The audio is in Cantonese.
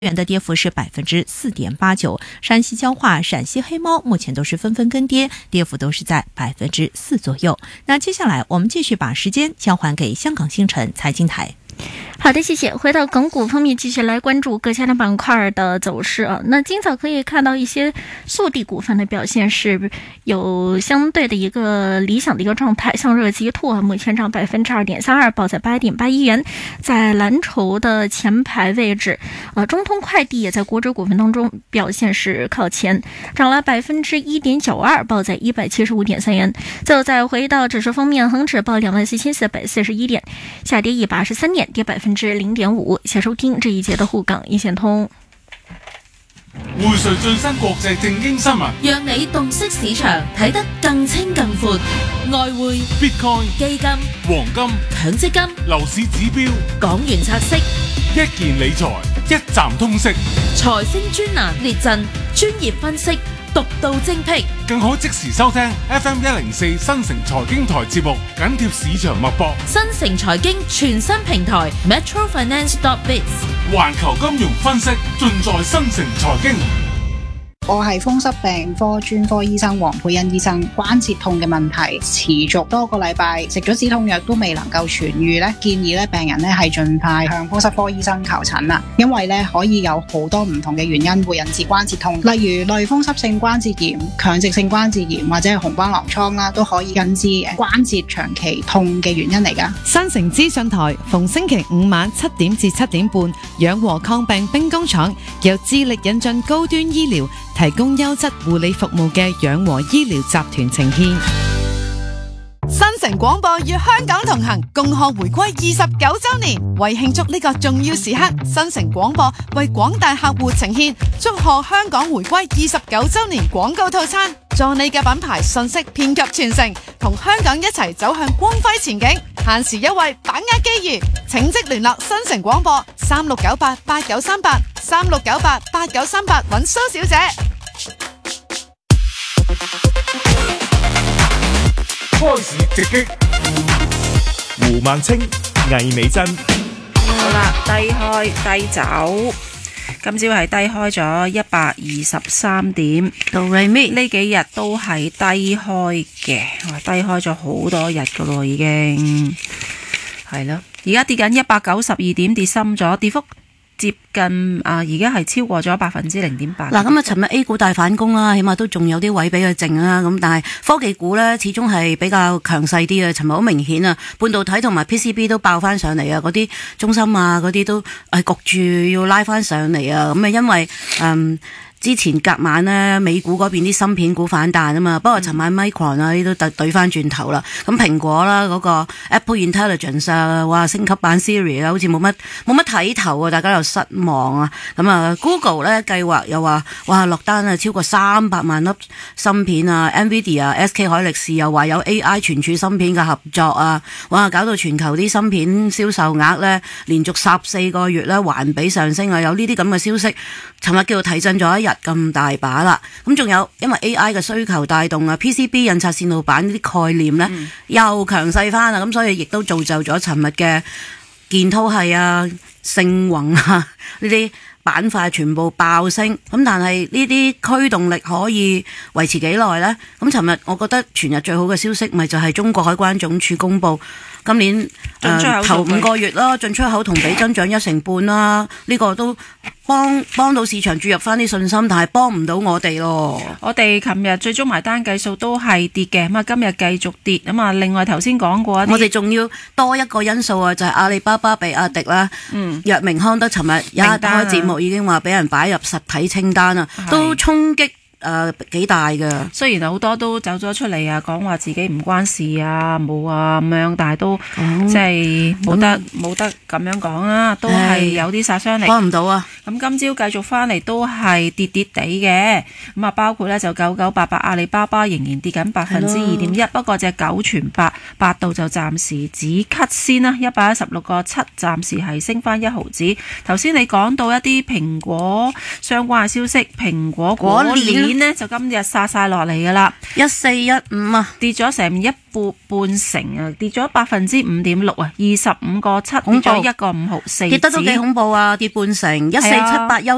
元的跌幅是4.89%，山西焦化、陕西黑猫目前都是纷纷跟跌，跌幅都是在4%左右。那接下来我们继续把时间交还给香港星辰财经台。 好的，谢谢。回到港股方面，继续来关注各家的板块的走势啊。那今早可以看到一些速递股份的表现是有相对的一个理想的一个状态，像热极兔啊，目前涨2.32%，报在8.81元，在蓝筹的前排位置。中通快递也在国指股份当中表现是靠前，涨了1.92%，报在175.3元。最后再回到指数方面，恒指报24,441点，下跌183点，跌0.5%。先收聽這一節的滬港一線通。 匯萃最新國際正經新聞， 讓你洞悉市場，睇得更清更闊。外匯、 Bitcoin、 基金、 黃金、 強積金、 樓市指標、 港元拆息， 一件理財一站通識， 財星專欄列陣，專業分析，獨到精闢， 更可即時收聽 FM104 新城財經台節目，緊貼市場脈搏。 新城財經全新平台 metrofinance.biz， 環球金融分析盡在新城財經。 我係風濕病科專科醫生黃佩欣醫生。關節痛嘅問題持續多個禮拜，食咗止痛藥都未能夠痊癒咧，建議咧病人咧係盡快向風濕科醫生求診啦。因為咧可以有好多唔同嘅原因會引致關節痛，例如類風濕性關節炎、強直性關節炎或者係紅斑狼瘡啦，都可以引致關節長期痛嘅原因嚟㗎。 新城資訊台逢星期五晚7點至7點半，養和抗病兵工廠由致力引進高端醫療，提供優質護理服務嘅養和醫療集團呈獻。 新城廣播與香港同行，共賀回歸29週年。為慶祝呢個重要時刻，新城廣播為廣大客戶呈獻祝賀香港回歸29週年廣告套餐，助你嘅品牌信息遍及全城，同香港一齊走向光輝前景。限時優惠，把握機遇，請即聯絡新城廣播36988938 36988938揾蘇小姐。 開市直擊，胡孟青、魏美珍。 好啦，低開低走，今朝係低開咗123點，到尾呢幾日都係低開嘅，低開咗好多日噶咯，已經係咯。而家跌緊192點，跌深咗，跌幅接近而家係超過咗0.8%。 嗱，咁啊，尋日 A 股大反攻啦，起碼都仲有啲位俾佢剩啦。咁但係科技股咧，始終係比較強勢啲嘅。尋日好明顯啊，半導體同埋 PCB 都爆翻上嚟啊，嗰啲中芯啊，嗰啲都係焗住要拉翻上嚟啊。咁啊，因為之前隔晚咧，美股嗰邊啲芯片股反彈啊嘛，不過尋晚 Micron 啊呢都對翻轉頭啦。咁蘋果啦嗰個 Apple Intelligence 啊，哇升級版 Siri 啊，好似冇乜睇頭啊，大家又失望啊。咁啊 Google 咧計劃又話哇落單啊超過300萬粒芯片啊 ，Nvidia SK 海力士又話有 AI 存儲芯片嘅合作啊，哇搞到全球啲芯片銷售額咧連續14個月咧環比上升啊，有呢啲咁嘅消息，尋日叫做提振咗一日咁大把啦，咁仲有因為 AI 嘅需求帶動啊 PCB 印刷線路板呢啲概念咧又強勢翻啦，咁所以亦都造就咗尋日嘅建滔系啊、盛宏啊呢啲板塊全部爆升，咁但係呢啲驅動力可以維持幾耐呢？咁尋日我覺得全日最好嘅消息咪就係中國海關總署公布今年頭5個月啦，進出口同比增長1.5%啦，呢個都幫到市場注入翻啲信心，但係幫唔到我哋咯。 我哋琴日最終埋單計數都係跌嘅，咁啊今日繼續跌，咁啊另外頭先講過我哋仲要多一個因素啊，就係阿里巴巴被壓迪啦，藥明康德尋日一開節目已經話俾人擺入實體清單啊，都衝擊幾大㗎。 雖然好多都走咗出嚟啊，講話自己唔關事啊，冇啊咁樣，但係都即係冇得咁樣講啦，都係有啲殺傷力。 幫唔到啊！ 咁今朝繼續翻嚟都係跌地嘅，咁啊包括咧就9988阿里巴巴仍然跌緊2.1%，不過隻九全百度就暫時止咳先啦，116個7，暫時係升翻1毫子。頭先你講到一啲蘋果相關嘅消息，蘋果果鏈呢就今日殺晒落嚟噶啦 ，1415啊， 跌咗成半成啊，跌咗5.6%啊，25個7，跌咗1個5毫4， 跌得都幾恐怖啊，跌半成，1478優